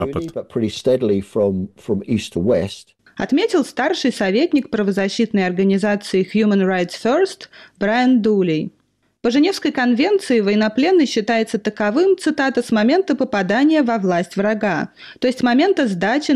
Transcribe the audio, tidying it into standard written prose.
Запад. Отметил старший советник правозащитной организации Human Rights First Брайан Дулей. По Женевской конвенции военнопленный считается таковым, цитата, с момента попадания во власть врага, то есть с момента сдачи